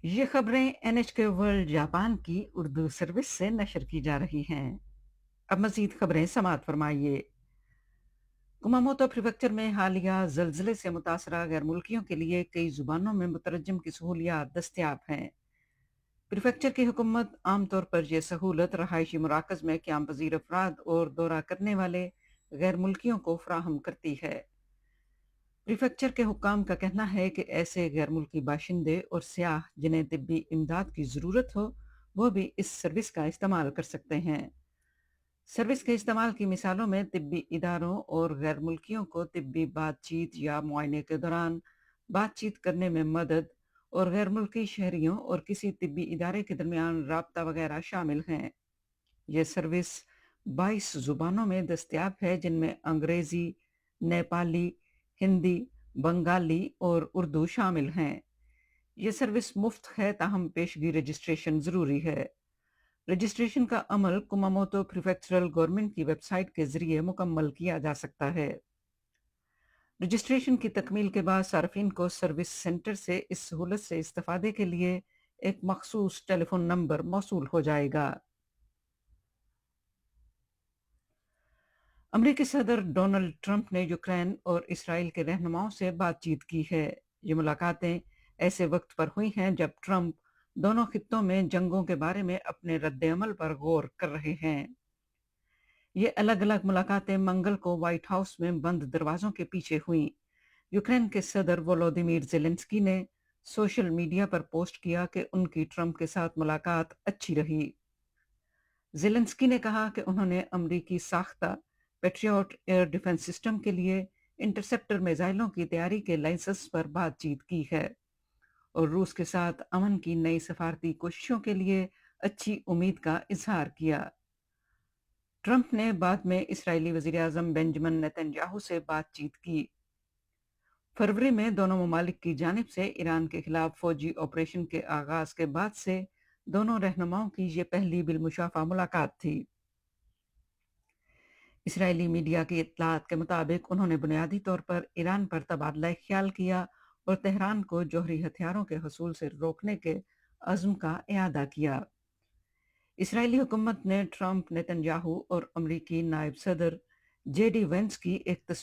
ये खबरें NHK world Japan की उर्दू सर्विस से नशर की जा रही हैं। अब मजीद खबरें समाअत फरमाइए। कुमामोतो प्रीफेक्चर में हालिया जलजिले से मुतासरा गैर मुल्कियों के लिए कई जुबानों में मुतरजम की सहूलियात दस्तियाब हैं। प्रीफेक्चर की हुकूमत आमतौर पर यह सहूलत रहायशी मराकज में क्याम पजीर अफराद और दौरा करने वाले गैर मुल्कियों को फराहम करती है। प्रीफेक्चर के हुक्काम का कहना है कि ऐसे गैर मुल्की बाशिंदे और सियाह जिन्हें तिब्बी इमदाद की ज़रूरत हो, वो भी इस सर्विस का इस्तेमाल कर सकते हैं। सर्विस के इस्तेमाल की मिसालों में तिब्बी इदारों और गैर मुल्कियों को तिब्बी बातचीत या मुआयने के दौरान बातचीत करने में मदद और गैर मुल्की शहरियों और किसी तिब्बी इदारे के दरमियान राबता वगैरह शामिल हैं। यह सर्विस 22 जुबानों में दस्तयाब है, जिनमें अंग्रेजी, नेपाली, हिंदी, बंगाली और उर्दू शामिल हैं। यह सर्विस मुफ्त है, ताहम पेशगी रजिस्ट्रेशन जरूरी है। रजिस्ट्रेशन का अमल कुमामोतो प्रीफेक्चरल गवर्नमेंट की वेबसाइट के जरिए मुकम्मल किया जा सकता है। रजिस्ट्रेशन की तकमील के बाद सार्फिन को सर्विस सेंटर से इस सहूलत से इस्तेफादे के लिए एक मखसूस टेलीफोन नंबर मौसूल हो जाएगा। अमेरिकी सदर डोनाल्ड ट्रंप ने यूक्रेन और इसराइल के रहनुमाओं से बातचीत की है। ये मुलाकातें ऐसे वक्त पर हुई हैं जब ट्रंप दोनों खित्तों में जंगों के बारे में अपने रद्द-ए-अमल पर गौर कर रहे हैं। ये अलग-अलग मुलाकातें मंगल को व्हाइट हाउस में बंद दरवाजों के पीछे हुईं। यूक्रेन के सदर वोलोदिमीर ज़ेलेंस्की ने सोशल मीडिया पर पोस्ट किया कि उनकी ट्रंप के साथ मुलाकात अच्छी रही। ज़ेलेंस्की ने कहा कि उन्होंने अमरीकी साख्ता पैट्रियट एयर डिफेंस सिस्टम के लिए इंटरसेप्टर मिसाइलों की तैयारी के लाइसेंस पर बातचीत की है और रूस के साथ अमन की नई सफारती कोशिशों के लिए अच्छी उम्मीद का इजहार किया। ट्रंप ने बाद में इसराइली वजीर आजम बेंजामिन नेतन्याहू से बातचीत की। फरवरी में दोनों ममालिक की जानिब से ईरान के खिलाफ फौजी ऑपरेशन के आगाज के बाद से दोनों रहनुमाओं की ये पहली बिलमुशाफा मुलाकात थी। इसराइली मीडिया की इत्तलात के मुताबिक उन्होंने बुनियादी तौर पर ईरान पर तबादला ख्याल किया और तेहरान को जौहरी हथियारों के हसूल से रोकने के अज़्म का इयादा किया। इसराइली हुकूमत ने ट्रंप, नेतन्याहू और अमरीकी नायब सदर जेडी वेंस की एक